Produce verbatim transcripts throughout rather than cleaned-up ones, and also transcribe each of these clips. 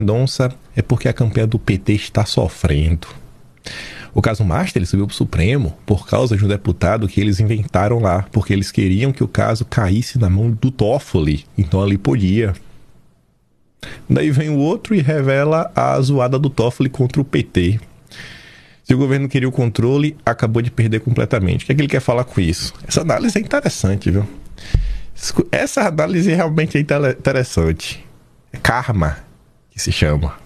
Mendonça é porque a campanha do P T está sofrendo. O caso Master, ele subiu para o Supremo por causa de um deputado que eles inventaram lá, porque eles queriam que o caso caísse na mão do Toffoli, então ali podia. Daí vem o outro e revela a zoada do Toffoli contra o P T. Se o governo queria o controle, acabou de perder completamente. O que é que ele quer falar com isso? Essa análise é interessante, viu? Essa análise realmente é interessante. É karma que se chama.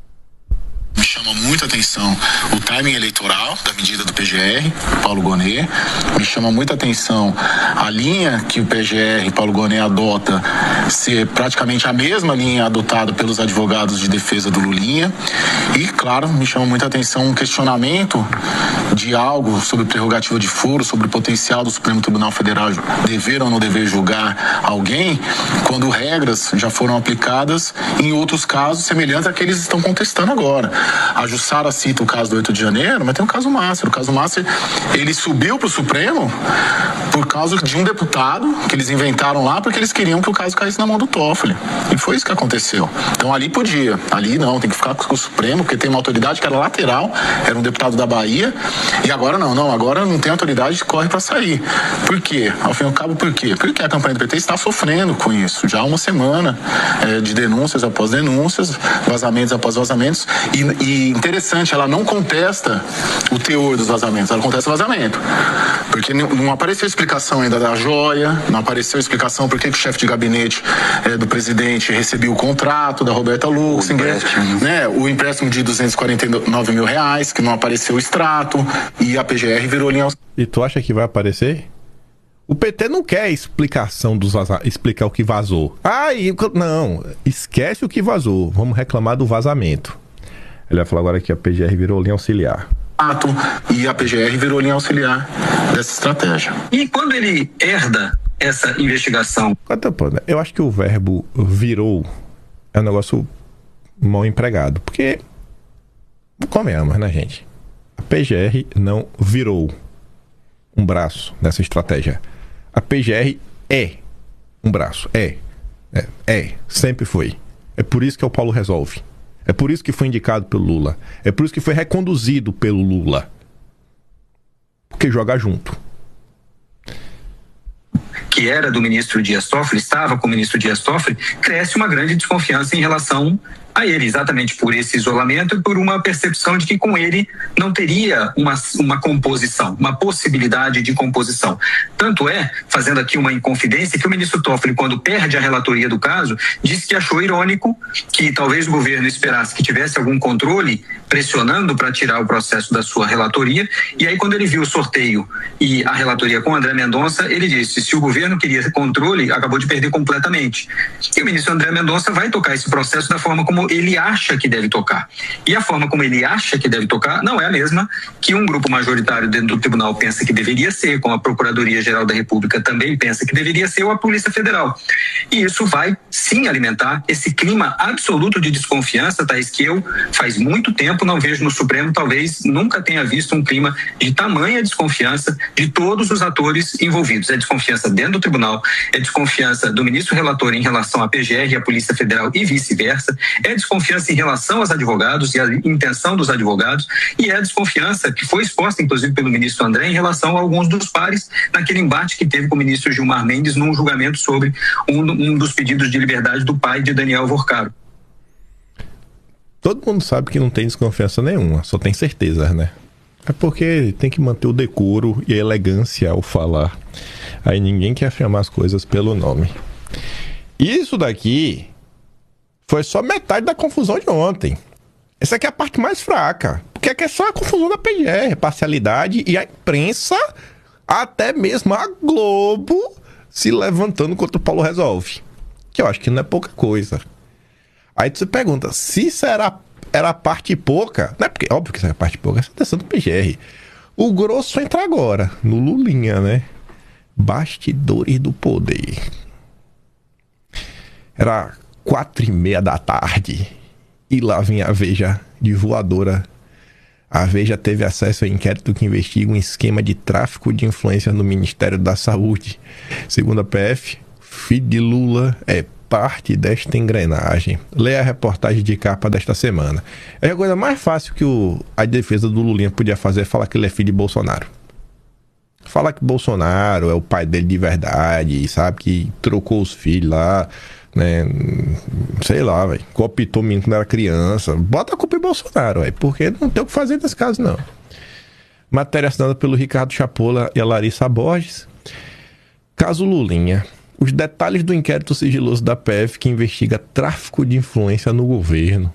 Me chama muita atenção o timing eleitoral da medida do P G R, Paulo Gonet. Me chama muita atenção a linha que o P G R, Paulo Gonet, adota ser praticamente a mesma linha adotada pelos advogados de defesa do Lulinha. E, claro, me chama muita atenção um questionamento de algo sobre prerrogativa de foro, sobre o potencial do Supremo Tribunal Federal dever ou não dever julgar alguém, quando regras já foram aplicadas em outros casos semelhantes a que eles estão contestando agora. A Jussara cita o caso do oito de janeiro, mas tem o caso Master. O caso Master, ele subiu para o Supremo por causa de um deputado que eles inventaram lá, porque eles queriam que o caso caísse na mão do Toffoli. E foi isso que aconteceu. Então ali podia. Ali não, tem que ficar com o Supremo, porque tem uma autoridade que era lateral, era um deputado da Bahia, e agora não, não, agora não tem autoridade, corre para sair. Por quê? Ao fim e ao cabo, por quê? Porque a campanha do P T está sofrendo com isso. Já há uma semana é, de denúncias após denúncias, vazamentos após vazamentos, e E interessante, ela não contesta o teor dos vazamentos, ela contesta o vazamento. Porque não apareceu explicação ainda da joia, não apareceu explicação por que o chefe de gabinete é, do presidente recebeu o contrato da Roberta Luxinger, né? O empréstimo de duzentos e quarenta e nove mil reais, que não apareceu o extrato, e a P G R virou linha. E tu acha que vai aparecer? O P T não quer explicação dos vaza... explicar o que vazou. Ah, e... não, esquece o que vazou, vamos reclamar do vazamento. Ele vai falar agora que a P G R virou linha auxiliar. E a P G R virou linha auxiliar dessa estratégia. E quando ele herda essa investigação? Eu acho que o verbo virou é um negócio mal empregado. Porque, convenhamos, né, gente? A P G R não virou um braço nessa estratégia. A P G R é um braço. É. É. É. Sempre foi. É por isso que o Paulo resolve. É por isso que foi indicado pelo Lula. É por isso que foi reconduzido pelo Lula. Porque joga junto. Que era do ministro Dias Toffoli, estava com o ministro Dias Toffoli, cresce uma grande desconfiança em relação a ele, exatamente por esse isolamento e por uma percepção de que com ele não teria uma, uma composição, uma possibilidade de composição. Tanto é, fazendo aqui uma inconfidência, que o ministro Toffoli, quando perde a relatoria do caso, disse que achou irônico que talvez o governo esperasse que tivesse algum controle pressionando para tirar o processo da sua relatoria, e aí quando ele viu o sorteio e a relatoria com André Mendonça, ele disse, se o governo queria controle, acabou de perder completamente. E o ministro André Mendonça vai tocar esse processo da forma como ele acha que deve tocar. E a forma como ele acha que deve tocar não é a mesma que um grupo majoritário dentro do tribunal pensa que deveria ser, como a Procuradoria-Geral da República também pensa que deveria ser, ou a Polícia Federal. E isso vai, sim, alimentar esse clima absoluto de desconfiança, Thaís, que eu, faz muito tempo, não vejo no Supremo, talvez nunca tenha visto um clima de tamanha desconfiança de todos os atores envolvidos. É desconfiança dentro do tribunal, é desconfiança do ministro relator em relação à P G R e à Polícia Federal e vice-versa, é desconfiança em relação aos advogados e à intenção dos advogados, e é a desconfiança que foi exposta, inclusive, pelo ministro André em relação a alguns dos pares naquele embate que teve com o ministro Gilmar Mendes num julgamento sobre um, um dos pedidos de liberdade do pai de Daniel Vorcaro. Todo mundo sabe que não tem desconfiança nenhuma, só tem certeza, né? É porque tem que manter o decoro e a elegância ao falar. Aí ninguém quer chamar as coisas pelo nome. Isso daqui foi só metade da confusão de ontem. Essa aqui é a parte mais fraca. Porque aqui é só a confusão da P G R, parcialidade e a imprensa, até mesmo a Globo, se levantando contra o Paulo Resolve. Que eu acho que não é pouca coisa. Aí tu se pergunta, se será, era a parte pouca, não é porque, óbvio que isso é a parte pouca, essa é a atenção do P G R. O grosso entra agora, no Lulinha, né? Bastidores do poder. Era quatro e meia da tarde e lá vinha a Veja de voadora. A Veja teve acesso ao inquérito que investiga um esquema de tráfico de influência no Ministério da Saúde. Segundo a P F, filho de Lula é parte desta engrenagem. Leia a reportagem de capa desta semana. É a coisa mais fácil que o, a defesa do Lulinha podia fazer é falar que ele é filho de Bolsonaro. Falar que Bolsonaro é o pai dele de verdade, sabe? Que trocou os filhos lá, né? Sei lá, velho. Cooptou menino quando era criança. Bota a culpa em Bolsonaro, velho. Porque não tem o que fazer nesse caso, não. Matéria assinada pelo Ricardo Chapola e a Larissa Borges. Caso Lulinha. Os detalhes do inquérito sigiloso da P F que investiga tráfico de influência no governo.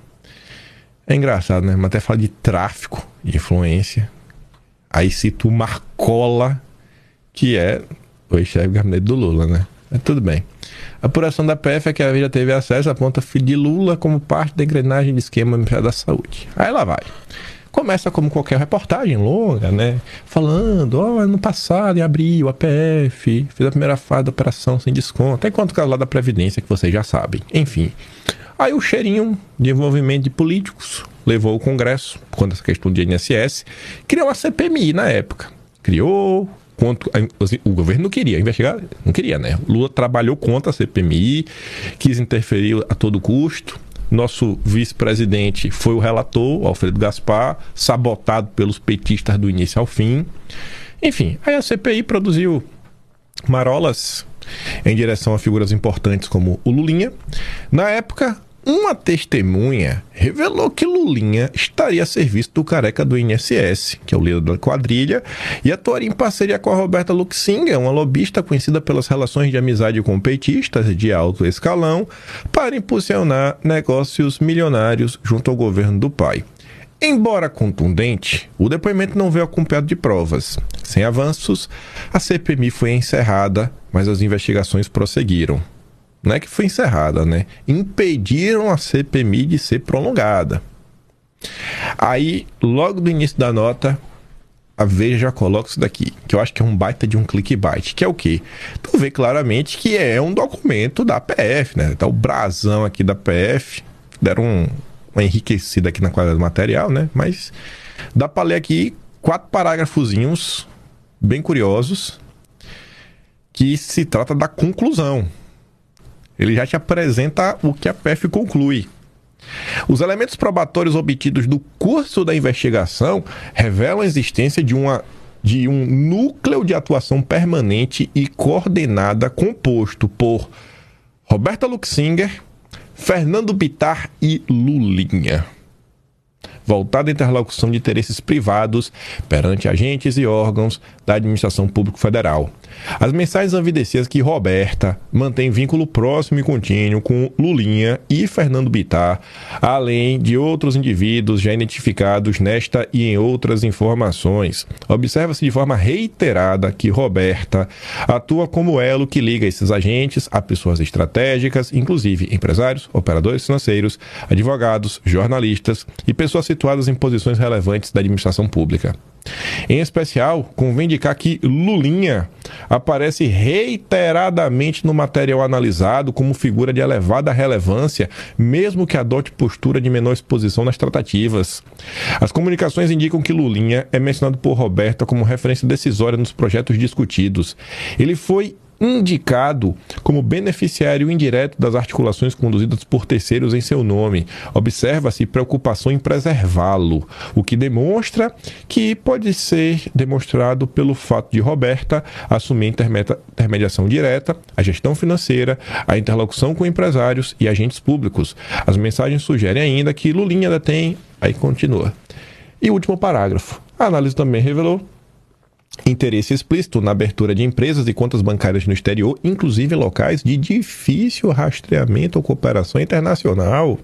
É engraçado, né? Mas até fala de tráfico de influência. Aí cita o Marcola, que é o ex-chefe do gabinete do Lula, né? Mas tudo bem. A apuração da P F é que a Veja teve acesso, aponta filho de Lula como parte da engrenagem de esquema do Ministério da Saúde. Aí lá vai. Começa como qualquer reportagem longa, né? Falando, ó, oh, ano passado, em abril, a P F fez a primeira fase da operação sem desconto. Aí conta o caso lá da Previdência, que vocês já sabem. Enfim. Aí o cheirinho de envolvimento de políticos levou o Congresso, quando essa questão de I N S S, criou uma C P M I na época. Criou, quanto, o governo não queria investigar, não queria, né? Lula trabalhou contra a C P M I, quis interferir a todo custo. Nosso vice-presidente foi o relator, Alfredo Gaspar, sabotado pelos petistas do início ao fim. Enfim, aí a C P I produziu marolas em direção a figuras importantes como o Lulinha. Na época, uma testemunha revelou que Lulinha estaria a serviço do careca do I N S S, que é o líder da quadrilha, e atuaria em parceria com a Roberta Luxinger, uma lobista conhecida pelas relações de amizade com petistas de alto escalão, para impulsionar negócios milionários junto ao governo do pai. Embora contundente, o depoimento não veio acompanhado de provas. Sem avanços, a C P M I foi encerrada, mas as investigações prosseguiram. Não é que foi encerrada, né? Impediram a C P M I de ser prolongada. Aí, logo do início da nota, a Veja já coloca isso daqui, que eu acho que é um baita de um clickbait, que é o quê? Tu vê claramente que é um documento da P F, né? Tá o brasão aqui da P F, deram um, uma enriquecida aqui na quadra do material, né? Mas dá pra ler aqui quatro parágrafozinhos bem curiosos, que se trata da conclusão. Ele já te apresenta o que a P F conclui. Os elementos probatórios obtidos do curso da investigação revelam a existência de, uma, de um núcleo de atuação permanente e coordenada composto por Roberta Luxinger, Fernando Bittar e Lulinha, voltada à interlocução de interesses privados perante agentes e órgãos da administração pública federal. As mensagens evidenciam que Roberta mantém vínculo próximo e contínuo com Lulinha e Fernando Bittar, além de outros indivíduos já identificados nesta e em outras informações. Observa-se de forma reiterada que Roberta atua como elo que liga esses agentes a pessoas estratégicas, inclusive empresários, operadores financeiros, advogados, jornalistas e pessoas situadas em posições relevantes da administração pública. Em especial, convém indicar que Lulinha aparece reiteradamente no material analisado como figura de elevada relevância, mesmo que adote postura de menor exposição nas tratativas. As comunicações indicam que Lulinha é mencionado por Roberta como referência decisória nos projetos discutidos. Ele foi indicado como beneficiário indireto das articulações conduzidas por terceiros em seu nome. Observa-se preocupação em preservá-lo, o que demonstra que pode ser demonstrado pelo fato de Roberta assumir a intermediação direta, a gestão financeira, a interlocução com empresários e agentes públicos. As mensagens sugerem ainda que Lulinha detém... Aí continua. E o último parágrafo. A análise também revelou interesse explícito na abertura de empresas e contas bancárias no exterior, inclusive em locais de difícil rastreamento ou cooperação internacional.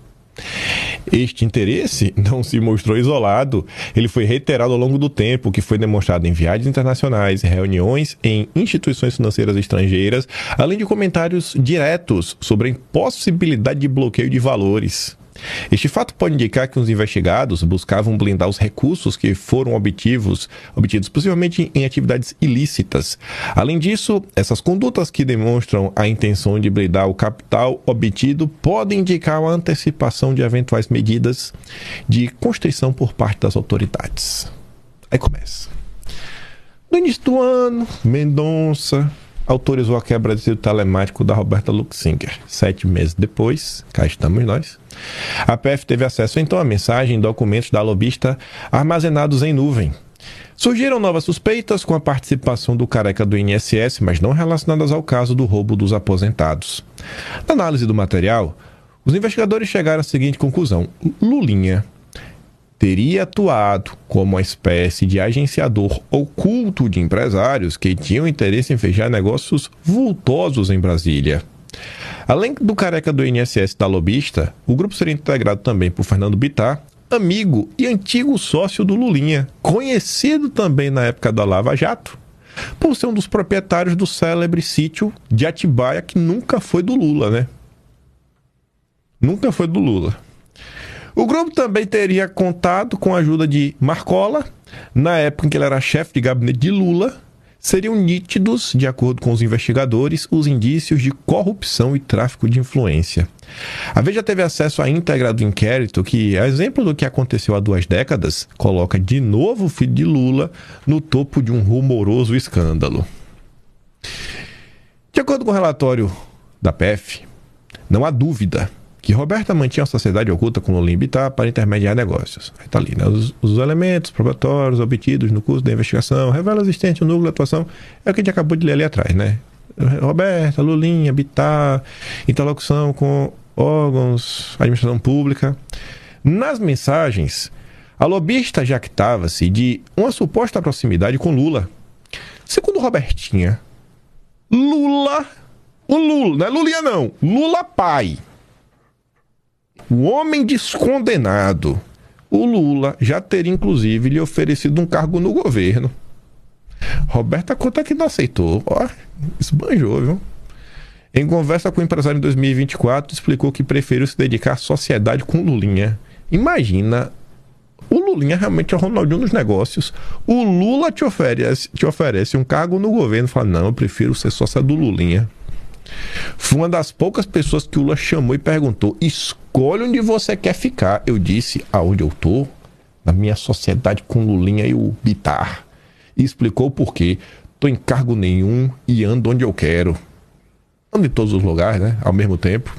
Este interesse não se mostrou isolado, ele foi reiterado ao longo do tempo, que foi demonstrado em viagens internacionais, reuniões em instituições financeiras estrangeiras, além de comentários diretos sobre a impossibilidade de bloqueio de valores. Este fato pode indicar que os investigados buscavam blindar os recursos que foram obtidos, obtidos possivelmente em atividades ilícitas. Além disso, essas condutas que demonstram a intenção de blindar o capital obtido podem indicar a antecipação de eventuais medidas de constrição por parte das autoridades. Aí começa. No início do ano, Mendonça autorizou a quebra de telemático da Roberta Luxinger. Sete meses depois, cá estamos nós, a P F teve acesso então à mensagem e documentos da lobista armazenados em nuvem. Surgiram novas suspeitas com a participação do careca do I N S S, mas não relacionadas ao caso do roubo dos aposentados. Na análise do material, os investigadores chegaram à seguinte conclusão: Lulinha teria atuado como uma espécie de agenciador oculto de empresários que tinham interesse em fechar negócios vultosos em Brasília. Além do careca do I N S S da lobista, o grupo seria integrado também por Fernando Bittar, amigo e antigo sócio do Lulinha, conhecido também na época da Lava Jato, por ser um dos proprietários do célebre sítio de Atibaia, que nunca foi do Lula, né? Nunca foi do Lula. O grupo também teria contado com a ajuda de Marcola, na época em que ele era chefe de gabinete de Lula. Seriam nítidos, de acordo com os investigadores, os indícios de corrupção e tráfico de influência. A Veja teve acesso à íntegra do inquérito que, a exemplo do que aconteceu há duas décadas, coloca de novo o filho de Lula no topo de um rumoroso escândalo. De acordo com o relatório da P F, não há dúvida que Roberta mantinha a sociedade oculta com Lulinha e Bittar para intermediar negócios. Aí está ali, né? Os, os elementos probatórios obtidos no curso da investigação revelam existente o núcleo de atuação. É o que a gente acabou de ler ali atrás, né? Roberta, Lulinha, Bittar, interlocução com órgãos, administração pública. Nas mensagens, a lobista jactava-se de uma suposta proximidade com Lula. Segundo Robertinha, Lula, o Lula, não é Lulinha não, Lula pai, o homem descondenado, o Lula já teria inclusive lhe oferecido um cargo no governo. Roberta conta que não aceitou. Ó, esbanjou, viu? Em conversa com o empresário em dois mil e vinte e quatro, explicou que preferiu se dedicar à sociedade com Lulinha. Imagina, o Lulinha realmente é o Ronaldinho dos negócios. O Lula te oferece, te oferece um cargo no governo. Fala, não, eu prefiro ser sócia do Lulinha. Foi uma das poucas pessoas que o Lula chamou e perguntou: escolhe onde você quer ficar. Eu disse, aonde eu tô? Na minha sociedade com Lulinha e o Bittar. E explicou o porquê. Tô em cargo nenhum e ando onde eu quero. Ando em todos os lugares, né? Ao mesmo tempo.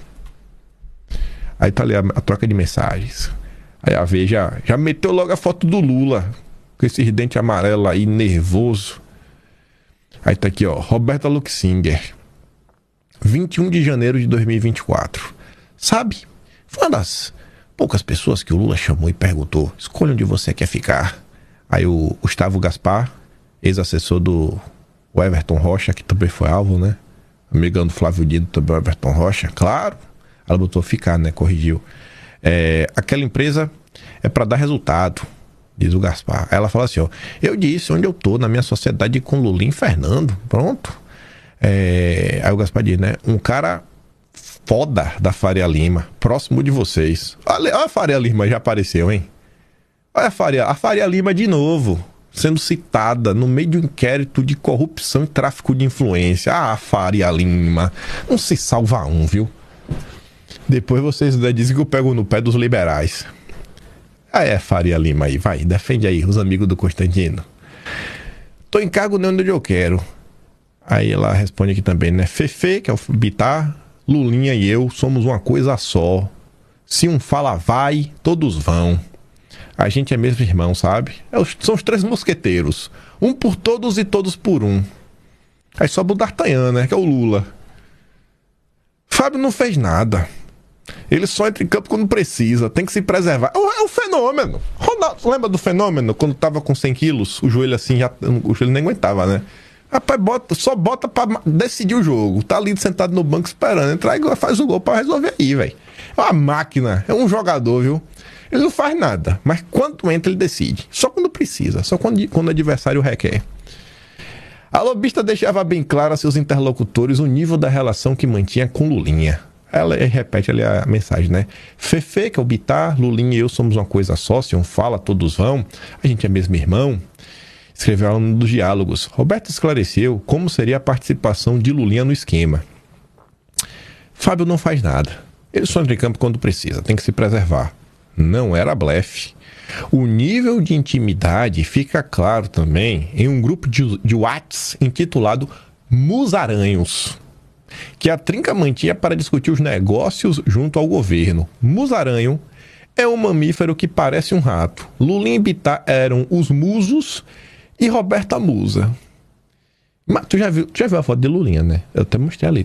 Aí tá ali a, a troca de mensagens. Aí a Veja já meteu logo a foto do Lula, com esse dente amarelo aí, nervoso. Aí tá aqui, ó, Roberta Luxinger, vinte e um de janeiro de dois mil e vinte e quatro. Sabe, foi uma das poucas pessoas que o Lula chamou e perguntou: escolha onde você quer ficar. Aí o Gustavo Gaspar, ex-assessor do Everton Rocha, que também foi alvo, né? Amigão do Flávio Dino, também o Everton Rocha, claro. Ela botou ficar, né? Corrigiu. É, aquela empresa é para dar resultado, diz o Gaspar. Aí ela fala assim, ó, eu disse onde eu tô, na minha sociedade com Lulinha e Fernando, pronto. É, aí o Gaspar diz, né, um cara foda da Faria Lima, próximo de vocês. Olha, olha a Faria Lima, já apareceu, hein? Olha a Faria, a Faria Lima de novo, sendo citada no meio de um inquérito de corrupção e tráfico de influência. Ah, a Faria Lima, não se salva um, viu? Depois vocês dizem que eu pego no pé dos liberais. Ah, é, Faria Lima aí, vai, defende aí, os amigos do Constantino. Tô em cargo nem onde eu quero. Aí ela responde aqui também, né? Fefe, que é o Bittar, Lulinha e eu somos uma coisa só. Se um fala vai, todos vão. A gente é mesmo irmão, sabe? É os, são os três mosqueteiros. Um por todos e todos por um. Aí sobe o D'Artagnan, né? Que é o Lula. Fábio não fez nada. Ele só entra em campo quando precisa. Tem que se preservar. É o fenômeno. Ronaldo, lembra do fenômeno? Quando tava com cem quilos, o joelho assim, já, o joelho nem aguentava, né? Rapaz, bota, só bota pra decidir o jogo. Tá ali sentado no banco esperando. Entrar e faz o gol pra resolver aí, velho. É uma máquina. É um jogador, viu? Ele não faz nada. Mas quando entra, ele decide. Só quando precisa. Só quando, quando o adversário requer. A lobista deixava bem claro a seus interlocutores o nível da relação que mantinha com Lulinha. Ela repete ali a mensagem, né? Fefe, que é o Bittar, Lulinha e eu somos uma coisa só, se um fala, todos vão. A gente é mesmo irmão. Escreveu ela nos diálogos. Roberto esclareceu como seria a participação de Lulinha no esquema. Fábio não faz nada. Ele só entra em campo quando precisa. Tem que se preservar. Não era blefe. O nível de intimidade fica claro também em um grupo de, de WhatsApp intitulado musaranhos, que a trinca mantinha para discutir os negócios junto ao governo. Musaranho é um mamífero que parece um rato. Lulinha e Bittar eram os musos e Roberta Musa. Mas tu já viu, tu já viu a foto de Lulinha, né? Eu até mostrei ali.